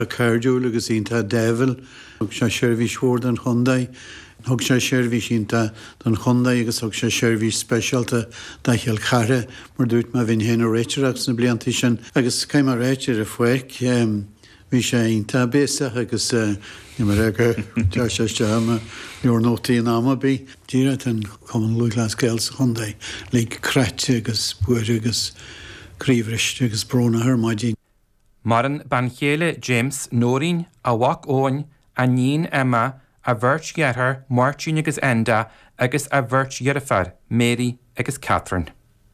A Cardúil agus ínta Devil, thug sé seirbhís mhór den chundaí, thug sé seirbhís ínta don chundaí agus thug sé seirbhís speisialta daicheal charre, mar dúirt má bhín héanú réiteach na bliantí sin, agus caiim mar réitir a foiic, bhí sé ínta béisteach agus ní mar aige deir sé ama leor nótaí an ama bí. Díra an cuman luiglas gael sa chundaí, lí creite agus buair agus críomhriste agus brona harmaidín. Maran Banchéile James Nórín a Wach Óin a Nín Emma a bhirt gearthar Martin agus Enda agus a bhirt Yerifar Mary agus Catherine.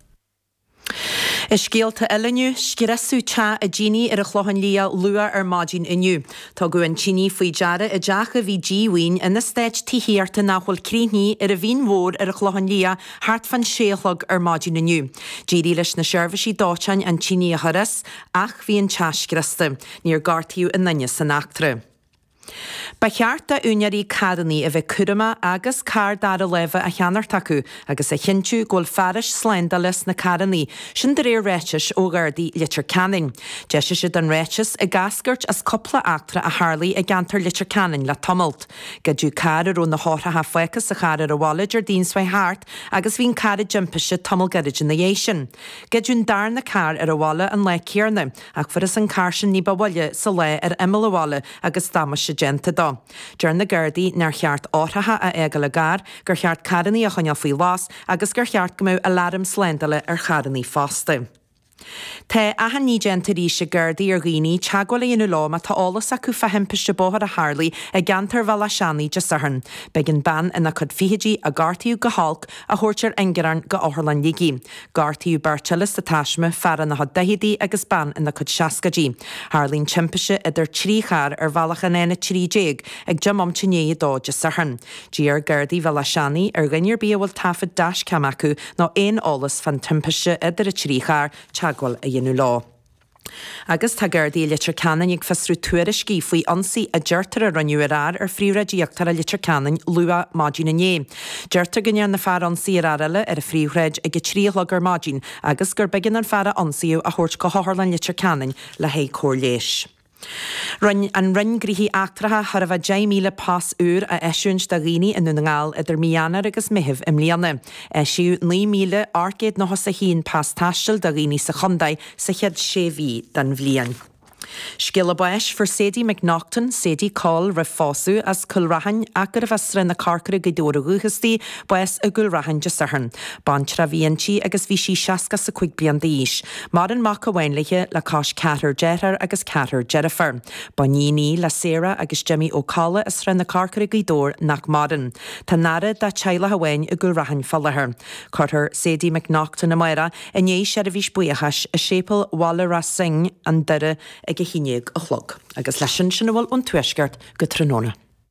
Is scéalta eileniu, sciresú te a Jeannie ar a chlohan lia lua ar mágin iniu. Tá go an Jeannie faoi deara a deacha bhí G-win in na stéid tíhiarta nachhol críní ar a bhín mhór ar a chlohan lia hart fan séalog ar mágin iniu. Géirí leis na seirbhísí dátein an Jeannie a thuras ach bhí an teascrasta, níor gartíú in nanne san achtra. Ba chearta únearí cadaní a bheith curama agus car dar a leva a cheanar tacu agus a chinú ggóil faris slendalas na cadaní sin de réir réitis ó gardaí litir canin. Deise si an réitis a gasgurt as coppla actra a Harley a gantar litir canin le tomult. Gadú car arón na hátha ha foicas a char ar a walid ar dín svai hart agus bhín car a jumpise tomul garid in na éisian. Gadún dar na car ar a walla an le céarna ach furas an car sin ní bawalla sa le ar imil a walla agus damas se genta da. Dearna Gardaí nar cheart áthatha a eagal a gar, gur cheart cadaní a chuine faoi lás agus gur cheart gomú a larim slendale ar cadaní fásta. Tá ahan ní gentarí se Gardaí ar ghaoine teagháil inú lá má tá álas acu fahimpiste bóthar a Harley a gantar bhela seanaí de saharn. Begin ban ina chud fihidí a gartíú go halk a thuirtear ingeran go áthirlan ligí. Gartíú bartelas a taisme fearan na had dahidí agus ban ina chud seascadí. Harlín timpise idir tríchar ar bhealach an éna trídéag ag jumam tinné dó de saharn. Díar Gardaí bhela seanaí ar gainear bí bhfuil tafad das camacu ná éon álas fan timpise idir a tríchar teagháil a dhéanú lá. Agus tá Gardaí litir canan ag fesrú tuair cí faoi ansaí a deirtar a ranniúar ar phríomhreidíochttar a litir canan lua mágin ané. Deirtar gnear na fear ansaí ar aile ar a phríomhreid ag tríolag ar mágin agus gur begin an fear ansaíú a thuirt go háthlan litir canan le héad cór léis. An rinn grihí actratha har a bheith 10 míle pas úr a eisiúns da ghaoine in ngáil idir mianar agus mihibh im líana. Eisiú 9 míle arcéad na hosa hín pas taistil da ghaoine sa chundaid sa chead séhí den bhliain. Scil báis for Sadie McNaughton, Sadie Call ra fású as culrahan agur a bheithsra na carcara go dóra guchastí báis a gulrahan de saharn. Bantra bhíontí agus bhí sí seaca sa chuig blian díis. Mar an mac a bhainlaithe le cás Cathar Jerar agus Cathar Jennifer. Baníní le Sarah agus Jimmy O'Calla is ra na carcara go dór nach maran. Tá nara da teile hawain a gulrahan fallahar. Carter Sadie McNaughton a maira a nééis sé a bhís buíachas a sépal walla ra sing an dere ag híineag a chlog, agus leisin sin bhfuil an tuisgart go tróna.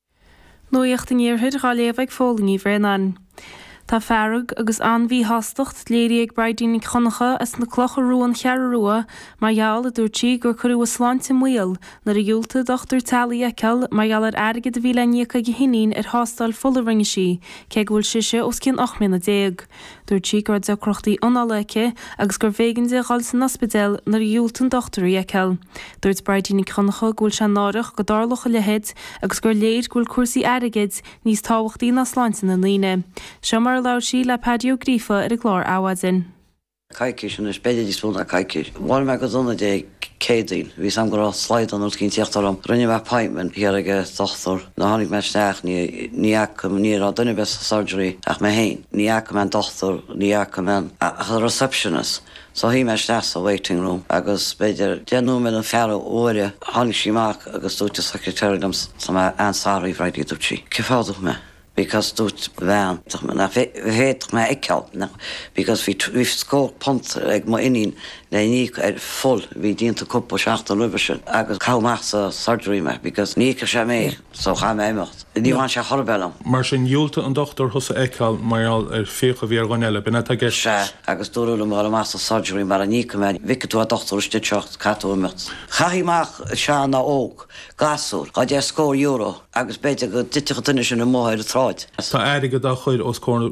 Nuíocht an éirthid gáléomh ag fólaní bhrenan. Tá fearg agus anmhí hastacht léirí ag braidínig chonacha as na clocha ruúan chear rua mar jaall a dúirtí gur chuú a sláinte muil nar a dúlta dochtar talí eceal mar jaall ar airgad a bhí leníocha go hinín ar hástal fola rinne sí, ce bhfuil siise os cin 8 mna déag. Dúirtí gur de crochtaí análeice agus gur bhégan de gáil san ospidéal nar a dúltan dochtarí eceal. Dúirt braidínig chonacha gúil se nárach go dárlacha lehead agus gur léir gúil cuasaí airgad níos táhachtaí na sláinte na líne. Seomar lá sí le padio grífa ar a glár áhadzin. Caiiciis an is beidir spún a caiiciis. Bháil me go donna dé cédaín, hí sam go sláid an cín tíochtarm. Rinne bheith paimman hiar aige dochtar na hánig me steach ní acam ní á duine bes surgery ach me héin. Ní acam an dochtar, ní acam an a receptionist. So hí me steach a waiting room agus beidir déanú me an fearú óire hánig síach agus dúte secretariam sa ansáí bhreidí dútí. Cefáadach me? Because dút bhean, na héach me eiceal, because we've scored punt ag ma inín le ní full, hí dínta cúpa 7 lubesin, agus cámach sa surgery me, because nícha sé mé, so cha mé éimecht. Ní bhain sé chorbellam. Mar sin dúlta an dochtar thusa eiceal marall ar fécha bhí ar ghaile, bena tá gis. Sé, agus dúrúla mar a sa surgery mar a nícha me, vica tú a dochtar stiseocht catú éimecht. Chaíach se na óg, gasúr, ga dé scór euro, agus beidir go diticha duine sin na móir a tráid. Tá airige dá chuid os cór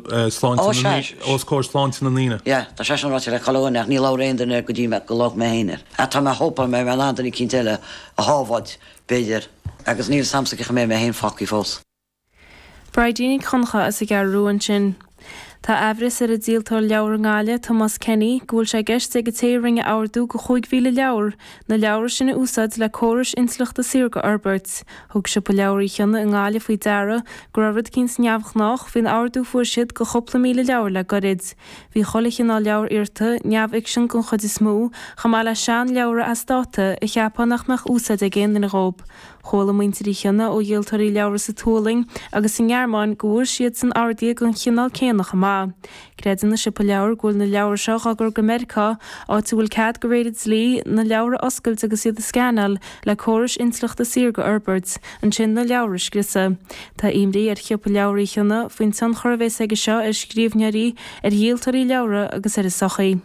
sláinte na lína. Ja, tá sé an ráte le choáin ach ní lá réidir go dtí me go lách me héanaar. A tá me hópa me me landaí cínteile a hábhaid Beidir, agus níl samsa go mé haon faci fós. Braidínig chuncha is a gar ruúin sin. Tá ehris ar a díaltar leabhar ngáile Thomas Kenny gúil sé gceist ag téringe áardú go 5,000 leabhar na leabhar sinna úsad le córas inslachta Sírga Alberts. Thug se po leabharí cheanna a ngáile faoi deara go raibh cins neamh nach hín áardú fuair siad go 2,000 leabhar le gorid. Bhí chola ná leabhar irta neamh ag sin gon chud is mó chamá le sean leabhar as dáta i cheapannach meach úsad a géan in Róp. Chola muinterí cheanna ó dhéaltarí leabhar sa túling agus in Gearmáin gúir siad san áardí gon cheanál céannach amá. Creadanna se po leabhar gúil na leabhar seo agur go America á túil cad go réidir slí na leabhar oscailt agus iad a scanal le córas inslachta Sírga Alberts an sin na leabhar scrisa. Tá imrí ar cheap po leabharí cheanna faoin san chorbhéis aige seo ar scríbnearí ar dhéaltarí leabhar agus ar is sochaí.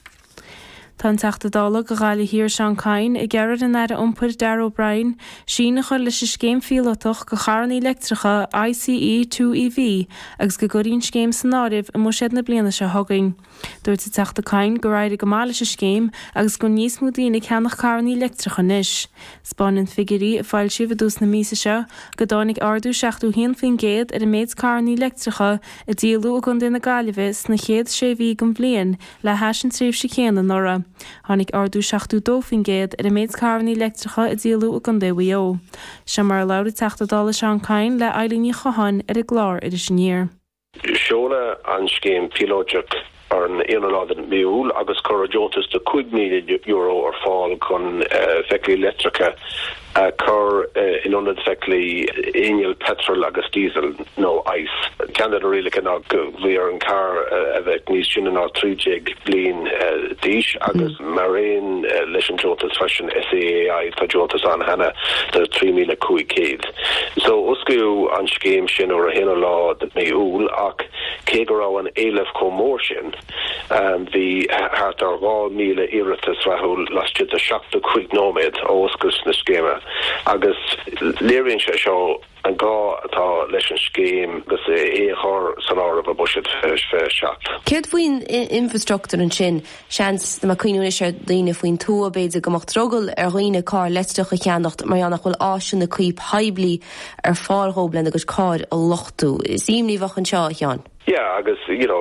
Tá teachtadála go gála hir Sean Cain I gcearad an aire iompar Darragh O'Brien sína chuir leis scéim fiolatoch go charan electricha ICE 2EV agus go goíonn scéim san áibh I mu siad na bliana se thugaing. Dúirt sa teachta Cain go raibh go mála se scéim agus go níos mú daoine ceannach charan electricha níos. Spáinn figurí a fáil siomh dús na mísa se go dánig ardú 7 fin géad ar a méid charan electricha a díalú a gon duna galibhis na chéad 6 go bblion le heisin tríomh se chéanna nora. Hannig ardú 7 fin géad ar a méid charan electricha a díalú a gon déhío. Se mar leabhar teachtadála Sean Cain le eilíní chahan ar a glár ar a sníir. Seola an scéim pilóteach ar an éanaládan miúil agus chorajótas de €5,000 ar fáil chun feiclí electrica chur in onad feiclí éineal petrol agus diesel nó ice. Canada really cannot go bhíar an car a bheith níos sin ná 3 bliain díis agus maríon leis an jótas freisin SAAI tá jótas an hena de 3,500. So osciú an scéim sin ó a héanalád miúil ach cé go raibh an éileh chomór sin bhí hart ar 2,000 iiritas rathúil lastíad a 7 nóméid ó oscailt na scéime agus léironn sé seo an gá atá leis an scéim agus échar san ára a buisiid fé seacht. Céad faoin infrastructúr an sin seans na cuiinú is ar daoine faoin tú a béidir gomach trogel ar roioine cá leisteach a cheannacht mar annach bhfuil áisian na cuip haibli ar fáilthóblen agus cáir a lochtú. Is imní bhachan seo chean? Yeah, agus,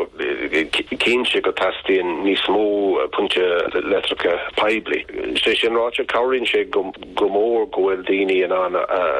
cén sé go tastíon níos mó punte electrica paibli. Sé sin ráte cabhraíonn sé go mór gohfuil daoine an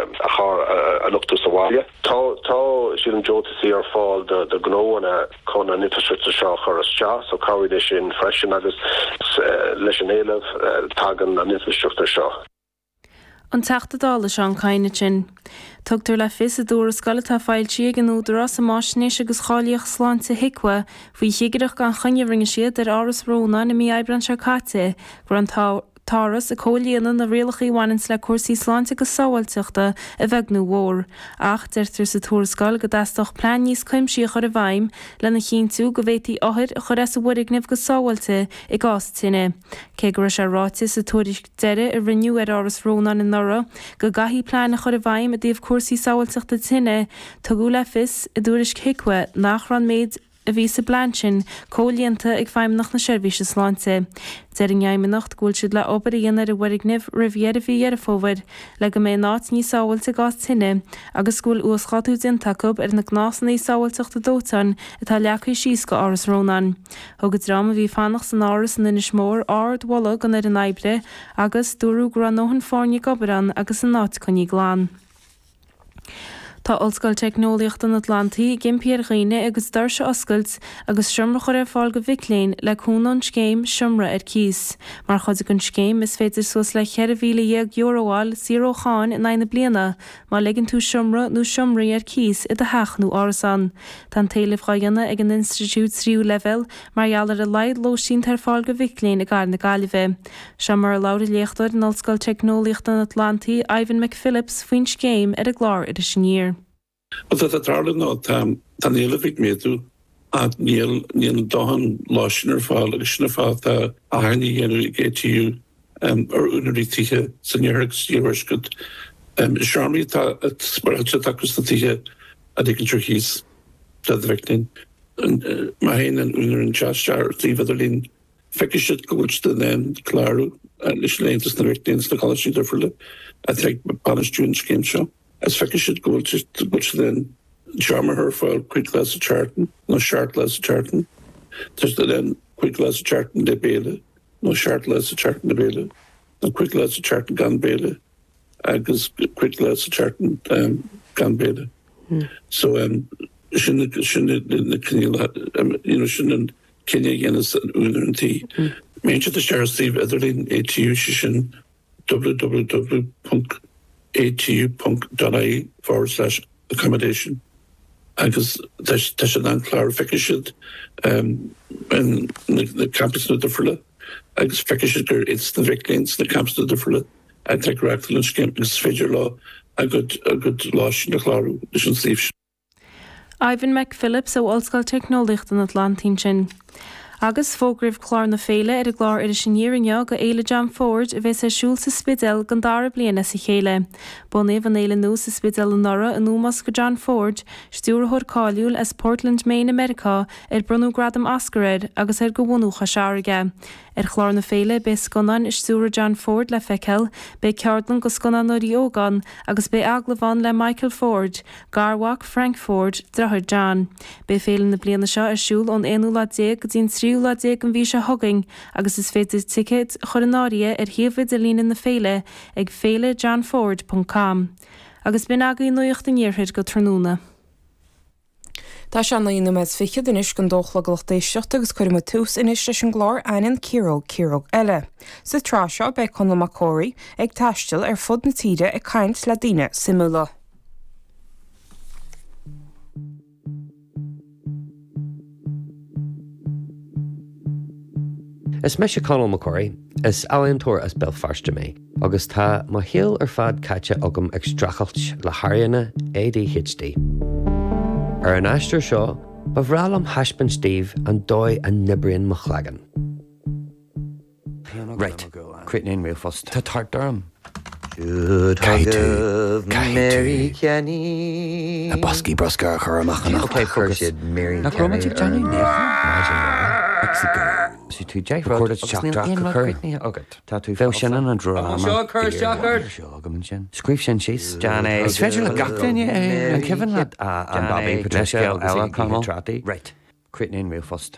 a luchtú sa bhaile. Tá sin an jótasí ar fáil de gnóanna chun an infrastructure seo chur as so cabhraíonn sin freisin agus leis an éileh tagan an infrastructure seo. An teachtadála Sean Cain sin. Tugtar le fis a dúra scoiltá fáiltí an údra sa máisnéis agus cháíoch sláinte hicwa faoi chiigeach gan chunne ringe siad ar áras róna na mí ebran se caite gur an táras a cólíanana na réalachaí bhainins le cuasaí sláinte go sáhailteachta a bheithnú mhór. Ach deirtar sa túrascáil go daisteach plean níos cuimsí chur a bhaim le na chiintú go bhhétaí áthir a chur as a bhuiignemh go sáhailte I gás tinine. Cé gur se ráte sa túris deire a riniu ar áras róna na nora go gahí plean a chur a bhaim a dtíobh cuasaí sáhailteachta tinine tuú le fis a dúris hicwa nach ran méid a bhí sa blainsin cólíonanta ag feimnach na seirbhíse sláinte. Deir an gheimmenacht gúil siad le obaíon ar a bhuiignemh riviera bhí ar a fómhaid le go mé náit ní sáhailte gás tinine agus gúil uaschaú den takeub ar na gnásanna sáhailteachta dótan atá leachaí síos go áras rónan. Thugad drama bhí fannach san áras an inis mór ard walla gan ar an aibre agus dúrú gur an nóhan fáinne gobaran agus an náit chuní gláán. Tá ollscoil technoliacht an Atlantaí gimpéir riine agus dar se oscailt agus siomra chur ar fáil go bhicléin le cúnan scéim siomra ar cís. Mar chuid an scéim is féidir suas le €1,000 sirócháin in aine bliana má ligann tú siomra nó siomraí ar cís I de heachnú árasan. Tá taobh chaanna ag an Institute Sriú Level margheall ar a leid lóisín tar fáil go bhicléin a gar na galibh. Se mar láir léchtúir an ollscoil technoliacht an Atlantaí Ivan McPhillips faoin scéim ar a glár ar a sníir. But that darling not tan elevate me to at Neil Dahan Lashner fall Schnaffa Arni get to you or Unity Senior Stewart Sharmi at Spartakus I think Turkey's that victim and Mahin and Uner and Chashar Steve Adelin Fekishit Gulch then Claro, and Lishlane to the Victims, the college differently. I think Panish June Game Show. As Fekishit Gulch then Jarmer her for quick glass of Charton, no short glass of Charton. There's then quick glass of Charton de Bela, no short glass of Charton de Bela, no quick glass of Charton Gan Bela, agus quick glass of Charton Gan Bela. So shouldn't Kenya again as an unity. Major the share Steve Etherlin ATU session www.atu.ie/accommodation. Agus there's an clarification and the campus of the Frilla. Agus fiction it's the Vicklins, the campus of the Frilla. I take right to lunch camp is federal law. A good lash in the claro. Steve. Ivan McPhillips ó Ollscoil Technolicht an Atlantin sin. Agus fógribh chlár na féile a glár sinníirine go éile John Ford a bheits siúil sa spidel gan dara bliana sa chéile. Bunéh an éile nó sa spidel an nora an úmas go John Ford, stúrthór cáiliúil as Portland, Maine, America brunú gradam ascarid agus go bhúnúcha seaige. Chlár na féile be sconan is stúra John Ford le feiceil, be ceardlan go sconan nó ógan agus be aglavan le Michael Ford, Garwach Frank Ford, drahar John. Be féile na bliana seo siúil an 1 go dín 3 an bhí se hugging agus is féidir ticket choranária hiamhid a lína na féile ag féilejohnford.com. Agus bin agaí nuocht an níorthid go trúna. Tá se na ina mes fiche den is gan dóchla glachtéisteach agus chuirma tús in is leis an glár ainan Círóg eile. Sa trá seo be Conal Macóirí ag taistil fud na tíide ag caint le daoine simúla. Is me se Conal Macóirí is aontóir as Belfast mé, agus tá má héal fad caite agam ag strachailt le hairne ADHD. An aistear seo, ba bhrealam Hashbin Steve an dói an nibrian machlagan. Right, creating real fast. Tá tart darm. Good hagah, Mary Kenny. A bosky brusker churamachana. Okay, focus. Mary Kenny. Na chromatic Johnny. Mexico. Si tú Jay recorded shock drop occurring. Okay. Tattoo. Phil Shannon and drama. Shocker. Screef Shin Chase. Johnny. It's federal gaftin and Kevin and Bobby Patricia Ella Connell. Right. Creating real fast.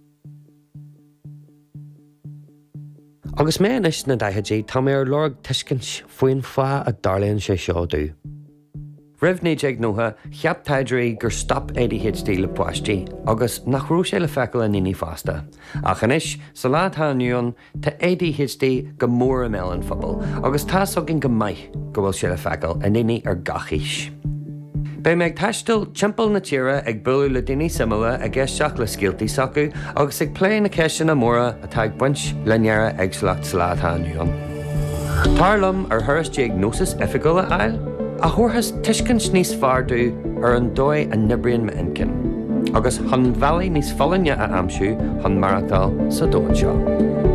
Agus mé is na daithidí tá mé lorg tuiscint faoin fá a darlaíonn sé seo dú. Ribhníd ag nótha cheap taidirí gur stop ADHD le poistí agus nach rú sé le feiceil in iní fásta. Ach anis, sa lá tá anion tá ADHD go mór am eilin phobal agus tá sogin go maith go bhfuil sé le feiceil in iní gachis. Bei meag taistil timpeall na tíre ag buú le daoine simile a gceisteach le scialtaí sacu agus ag plé na ceiste na móra atá ag buint le neara agsalacht sa lá tá anion. Tarlam thuras diagnosis oifigiúil a ail, a thuras tuiscint níos fearrú an dói an nibrian me incin. Agus chun bhealaí níos folanne a amsú chun maratal sa dóin seo.